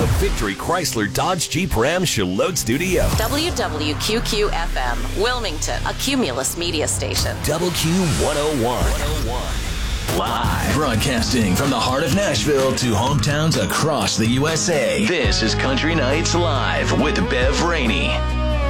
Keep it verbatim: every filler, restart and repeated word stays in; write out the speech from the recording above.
the Victory Chrysler Dodge Jeep Ram Charlotte Studio. W W Q Q F M, Wilmington, a Cumulus media station. W Q one oh one. Live broadcasting from the heart of Nashville to hometowns across the U S A. This is Country Nights Live with Bev Rainey.